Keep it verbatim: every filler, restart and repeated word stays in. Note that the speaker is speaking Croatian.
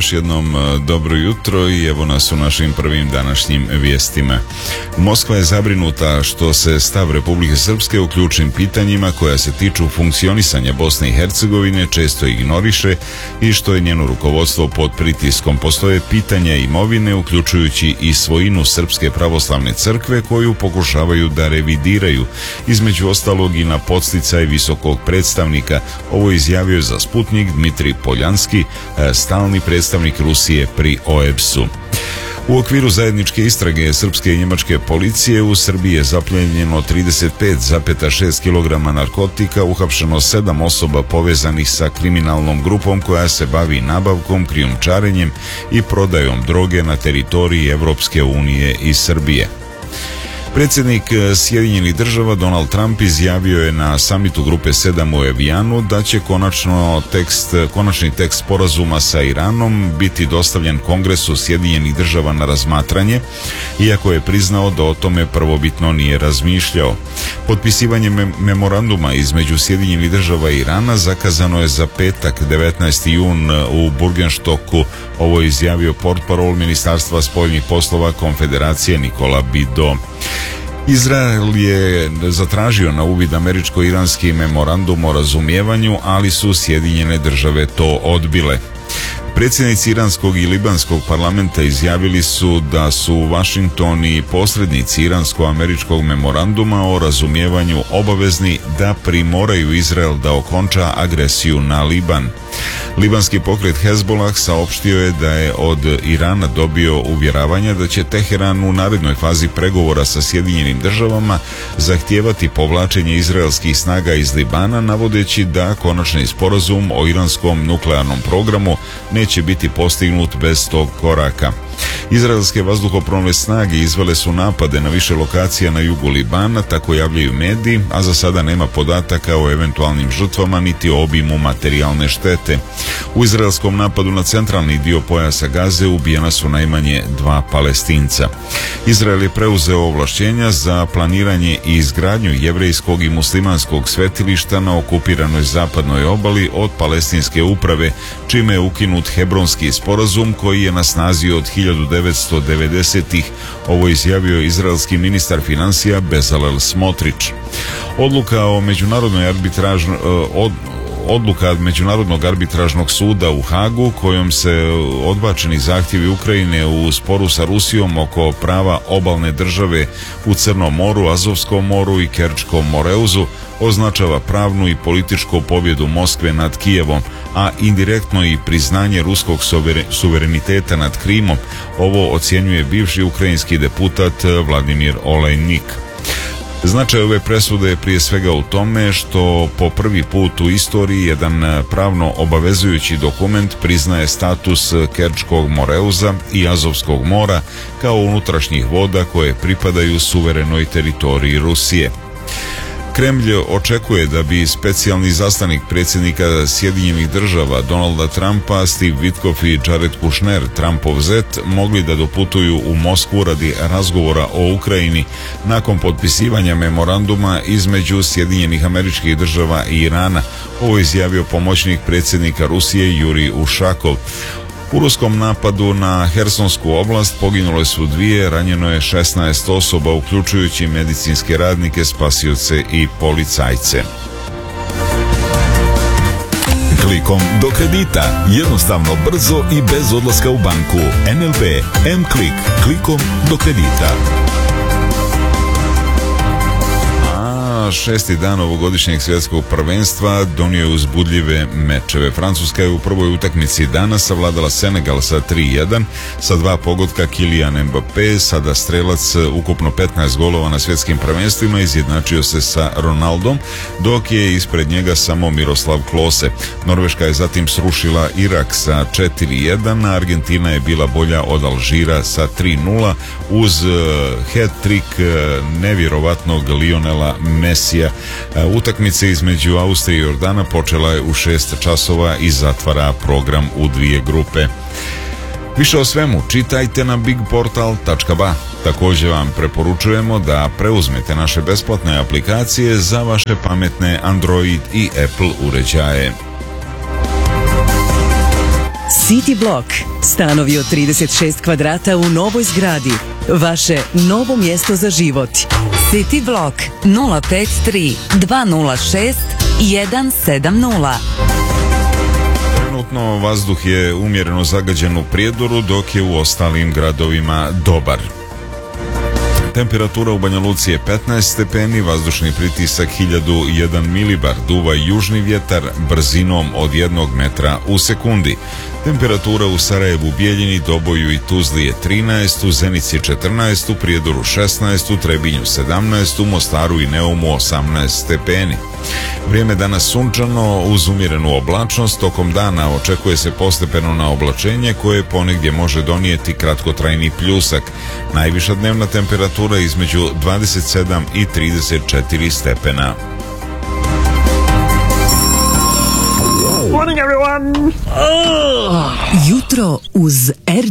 još jednom dobro jutro i evo nas u našim prvim današnjim vijestima. Moskva je zabrinuta što se stav Republike Srpske u ključnim pitanjima koja se tiču funkcionisanja Bosne i Hercegovine često ignoriše i što je njeno rukovodstvo pod pritiskom. Postoje pitanja imovine, uključujući i svojinu Srpske pravoslavne crkve koju pokušavaju da revidiraju, između ostalog i na podsticaj visokog predstavnika. Ovo izjavio je za Sputnik Dmitrij Poljanski, stalni predstavnik Rusije pri O E B S-u. U okviru zajedničke istrage srpske i njemačke policije u Srbiji je zaplijenjeno trideset pet zarez šest kilograma narkotika, uhapšeno sedam osoba povezanih sa kriminalnom grupom koja se bavi nabavkom, krijumčarenjem i prodajom droge na teritoriji Evropske unije i Srbije. Predsjednik Sjedinjenih država Donald Trump izjavio je na samitu grupe sedam u Evijanu da će konačno tekst, konačni tekst sporazuma sa Iranom biti dostavljen Kongresu Sjedinjenih država na razmatranje, iako je priznao da o tome prvobitno nije razmišljao. Potpisivanje mem- memoranduma između Sjedinjenih država i Irana zakazano je za petak devetnaesti jun u Burgenstoku. Ovo je izjavio portparol Ministarstva spoljnih poslova Konfederacije Nikola Bido. Izrael je zatražio na uvid američko-iranski memorandum o razumijevanju, ali su Sjedinjene države to odbile. Predsjednici iranskog i libanskog parlamenta izjavili su da su Washington i posrednici iransko-američkog memoranduma o razumijevanju obavezni da primoraju Izrael da okonča agresiju na Liban. Libanski pokret Hezbollah saopštio je da je od Irana dobio uvjeravanja da će Teheran u narednoj fazi pregovora sa Sjedinjenim državama zahtijevati povlačenje izraelskih snaga iz Libana, navodeći da konačni sporazum o iranskom nuklearnom programu neće biti postignut bez tog koraka. Izraelske vazduhoplovne snage izvele su napade na više lokacija na jugu Libana, tako javljaju mediji, a za sada nema podataka o eventualnim žrtvama niti o obimu materijalne štete. U izraelskom napadu na centralni dio pojasa Gaze ubijena su najmanje dva Palestinca. Izrael je preuzeo ovlašćenja za planiranje i izgradnju jevrejskog i muslimanskog svetilišta na okupiranoj zapadnoj obali od palestinske uprave, čime je ukinut Hebronski sporazum koji je na snazi od hiljadu devetsto devedesetih. Ovo izjavio izraelski ministar financija Bezalel Smotrić. Odluka o međunarodnoj arbitražnoj od Odluka Međunarodnog arbitražnog suda u Hagu, kojom se odbačeni zahtjevi Ukrajine u sporu sa Rusijom oko prava obalne države u Crnom moru, Azovskom moru i Kerčkom moreuzu, označava pravnu i političku pobjedu Moskve nad Kijevom, a indirektno i priznanje ruskog suvereniteta nad Krimom. Ovo ocjenjuje bivši ukrajinski deputat Vladimir Olejnik. Značaj ove presude je prije svega u tome što po prvi put u istoriji jedan pravno obavezujući dokument priznaje status Kerčkog moreuza i Azovskog mora kao unutrašnjih voda koje pripadaju suverenoj teritoriji Rusije. Kremlj očekuje da bi specijalni izaslanik predsjednika Sjedinjenih država Donalda Trumpa, Steve Witkoff i Jared Kushner, Trumpov zet, mogli da doputuju u Moskvu radi razgovora o Ukrajini nakon potpisivanja memoranduma između Sjedinjenih Američkih Država i Irana. Ovo je izjavio pomoćnik predsjednika Rusije Jurij Ušakov. U ruskom napadu na Hersonsku oblast poginule su dvije, ranjeno je šesnaest osoba, uključujući medicinske radnike, spasioce i policajce. Klikom do kredita. Jednostavno, brzo i bez odlaska u banku. N L B M-Klik. Klikom do kredita. Šesti dan ovogodišnjeg svjetskog prvenstva donio je uzbudljive mečeve. Francuska je u prvoj utakmici danas savladala Senegal sa tri jedan, sa dva pogotka Kylian Mbappé, sada strelac ukupno petnaest golova na svjetskim prvenstvima, izjednačio se sa Ronaldom, dok je ispred njega samo Miroslav Klose. Norveška je zatim srušila Irak sa četiri jedan, a Argentina je bila bolja od Alžira sa tri nula uz hat-trick nevjerovatnog Lionela Mesija. Utakmica između Austrije i Jordana počela je u šest časova i zatvara program u dvije grupe. Više o svemu čitajte na big portal tačka ba. Također vam preporučujemo da preuzmete naše besplatne aplikacije za vaše pametne Android i Apple uređaje. City Block. Stanovi od trideset šest kvadrata u novoj zgradi. Vaše novo mjesto za život. City Vlog nula pet tri dva nula šest jedan sedam nula. Trenutno vazduh je umjereno zagađen u Prijedoru, dok je u ostalim gradovima dobar. Temperatura u Banja Luci je petnaest stepeni, vazdušni pritisak hiljadu jedan milibar, duva južni vjetar brzinom od jednog metra u sekundi. Temperatura u Sarajevu, Bijeljini, Doboju i Tuzli je trinaest, u Zenici četrnaest, u Prijedoru šesnaest, u Trebinju sedamnaest, u Mostaru i Neumu osamnaest stepeni. Vrijeme danas sunčano uz umjerenu oblačnost, tokom dana očekuje se postepeno na oblačenje koje ponegdje može donijeti kratkotrajni pljusak. Najviša dnevna temperatura između dvadeset sedam i trideset četiri stepena. Morning everyone! Jutro uz R